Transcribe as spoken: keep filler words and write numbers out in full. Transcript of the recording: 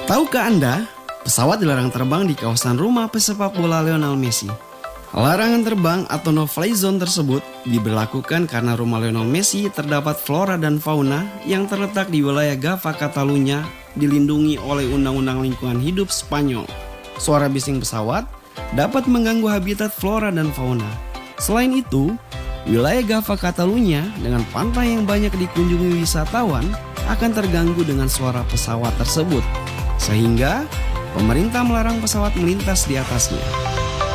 Tahukah Anda, pesawat dilarang terbang di kawasan rumah pesepak bola Lionel Messi. Larangan terbang atau no-fly zone tersebut diberlakukan karena rumah Lionel Messi terdapat flora dan fauna yang terletak di wilayah Gava Catalunya, dilindungi oleh Undang-Undang Lingkungan Hidup Spanyol. Suara bising pesawat dapat mengganggu habitat flora dan fauna. Selain itu, wilayah Gava Catalunya dengan pantai yang banyak dikunjungi wisatawan akan terganggu dengan suara pesawat tersebut. Sehingga pemerintah melarang pesawat melintas di atasnya.